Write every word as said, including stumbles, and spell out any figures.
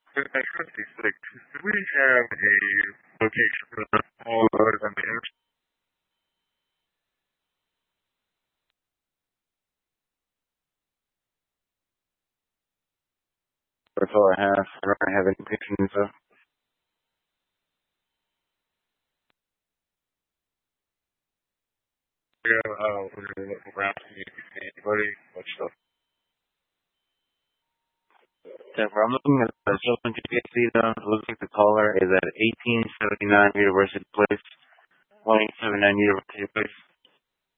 So my first is like, do we have a location for the all other than the air? That's all I have. I don't have any pictures. So. Yeah, uh, we're gonna look around to see if we see anybody. What stuff? Deborah, I'm looking at the Children G P S data. It looks like the caller is at eighteen seventy-nine University Place, one eight seven nine University Place.